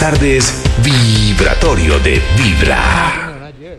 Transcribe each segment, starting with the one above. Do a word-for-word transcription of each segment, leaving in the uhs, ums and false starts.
Tardes Vibratorio de Vibra.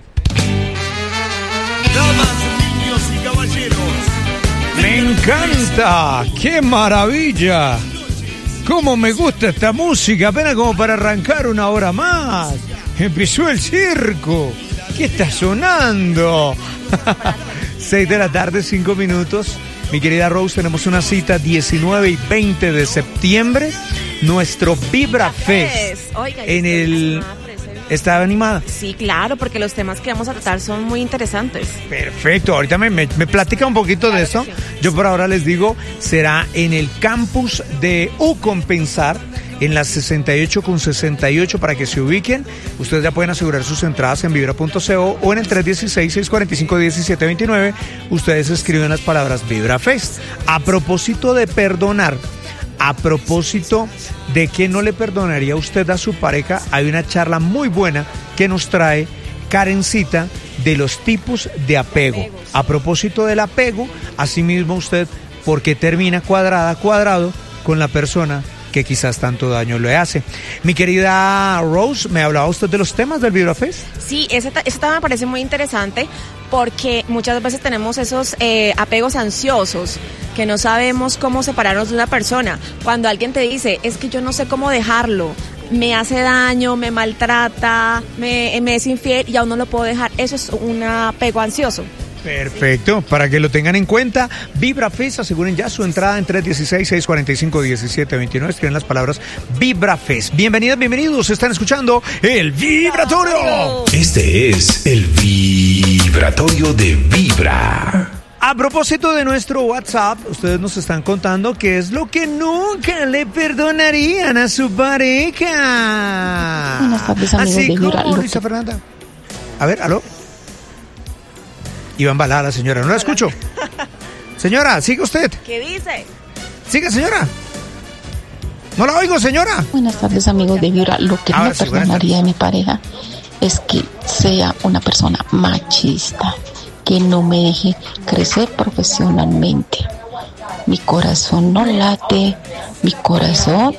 Damas, niños y caballeros. ¡Me encanta! ¡Qué maravilla! ¡Cómo me gusta esta música! Apenas como para arrancar una hora más. Empezó el circo. ¿Qué está sonando? Seis de la tarde, cinco minutos. Mi querida Rose, tenemos una cita diecinueve y veinte de septiembre. Nuestro Vibra Fest. Oiga, en el... ¿Está animada? Sí, claro, porque los temas que vamos a tratar son muy interesantes. Perfecto, ahorita me, me, me platica un poquito claro de eso. Sí. Yo por ahora les digo, será en el campus de Ucompensar, en la sesenta y ocho con sesenta y ocho, para que se ubiquen. Ustedes ya pueden asegurar sus entradas en vibra punto co o en el tres uno seis, seis cuatro cinco, uno siete dos nueve. Ustedes escriben las palabras Vibra Fest. A propósito de perdonar, a propósito de que no le perdonaría usted a su pareja, hay una charla muy buena que nos trae Karencita de los tipos de apego. A propósito del apego, asimismo usted, ¿por qué termina cuadrada, cuadrado con la persona que quizás tanto daño le hace? Mi querida Rose, ¿me hablaba usted de los temas del Vibra Fest? Sí, ese, ese tema me parece muy interesante porque muchas veces tenemos esos eh, apegos ansiosos que no sabemos cómo separarnos de una persona. Cuando alguien te dice, es que yo no sé cómo dejarlo, me hace daño, me maltrata, me, me es infiel y aún no lo puedo dejar, eso es un apego ansioso. Perfecto, para que lo tengan en cuenta. Vibra Fest, aseguren ya su entrada en tres uno seis, seis cuatro cinco, uno siete dos nueve. Escriben las palabras Vibra Fest. Bienvenidas, bienvenidos, están escuchando el Vibratorio. Este es el Vibratorio de Vibra. A propósito de nuestro WhatsApp, ustedes nos están contando qué es lo que nunca le perdonarían a su pareja. Buenas tardes, amigos Así de Vibra. como Luisa Fernanda. A ver, ¿aló? Iván Balada, señora, no la escucho. Señora, sigue usted. ¿Qué dice? Sigue, señora. No la oigo, señora. Buenas tardes, amigos de Vibra. Lo que Ahora no sí, perdonaría de mi pareja es que sea una persona machista, que no me deje crecer profesionalmente. Mi corazón no late, mi corazón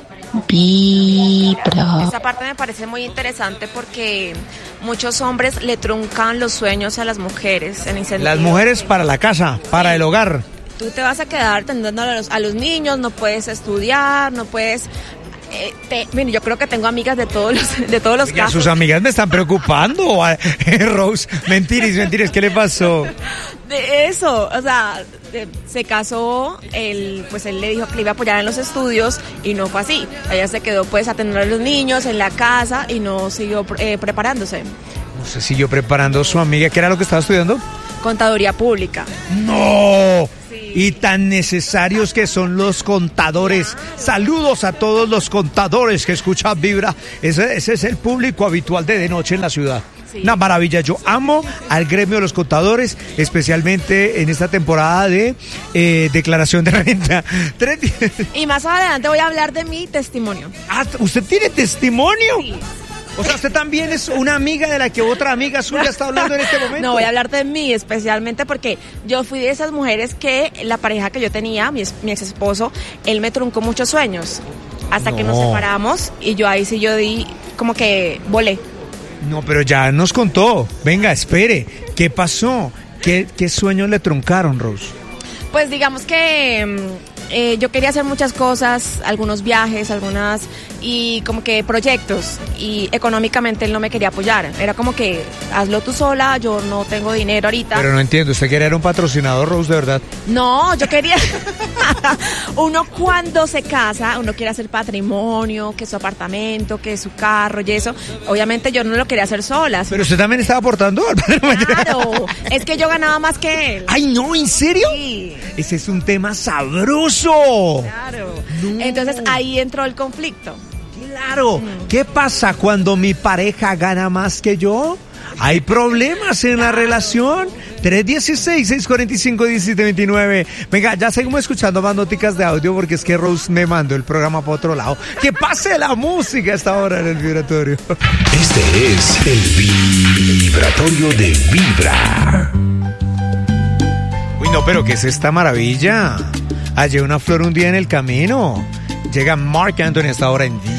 vibra. Esa parte me parece muy interesante porque muchos hombres le truncan los sueños a las mujeres. En el sentido Las mujeres para la casa, para sí. el hogar. Tú te vas a quedar atendiendo a los, a los niños, no puedes estudiar, no puedes... Eh, te, mire, yo creo que tengo amigas de todos los, de todos los Oiga, casos. Sus amigas me están preocupando, Rose. Mentiris, mentiris, ¿qué le pasó? De eso, o sea, de, se casó, él, pues él le dijo que le iba a apoyar en los estudios y no fue así. Ella se quedó pues a atender a los niños en la casa y no siguió eh, preparándose. No sé, siguió preparando a su amiga. ¿Qué era lo que estaba estudiando? Contaduría pública. ¡No! Sí. Y tan necesarios que son los contadores. Claro. Saludos a todos los contadores que escuchan Vibra. Ese, ese es el público habitual de de noche en la ciudad. Sí. Una maravilla. Yo amo al gremio de los contadores, especialmente en esta temporada de eh, declaración de renta. Y más adelante voy a hablar de mi testimonio. Ah, ¿usted tiene testimonio? Sí. O sea, usted también es una amiga de la que otra amiga suya está hablando en este momento. No, voy a hablar de mí especialmente porque yo fui de esas mujeres que la pareja que yo tenía, mi, mi ex esposo, él me truncó muchos sueños hasta no. que nos separamos y yo ahí sí yo di como que volé. No, pero ya nos contó. Venga, espere. ¿Qué pasó? ¿Qué, qué sueños le truncaron, Rose? Pues digamos que eh, yo quería hacer muchas cosas, algunos viajes, algunas y como que proyectos, y económicamente él no me quería apoyar. Era como que hazlo tú sola, yo no tengo dinero ahorita. Pero no entiendo, ¿usted quería un patrocinador, Rose, de verdad? No, yo quería... Uno cuando se casa, uno quiere hacer patrimonio, que su apartamento, que su carro y eso. Obviamente yo no lo quería hacer sola. Pero usted también estaba aportando. Claro, es que yo ganaba más que él. Ay, no, ¿en serio? Sí. Ese es un tema sabroso. Claro. No. Entonces ahí entró el conflicto. Claro. Mm. ¿Qué pasa cuando mi pareja gana más que yo? Hay problemas en la relación. tres uno seis, seis cuatro cinco, uno siete dos nueve. Venga, ya seguimos escuchando más noticas de audio porque es que Rose me mandó el programa para otro lado. Que pase la música a esta hora en el Vibratorio. Este es el Vibratorio de Vibra. Uy, no, pero ¿qué es esta maravilla? Hallé una flor un día en el camino. Llega Marc Anthony a esta hora en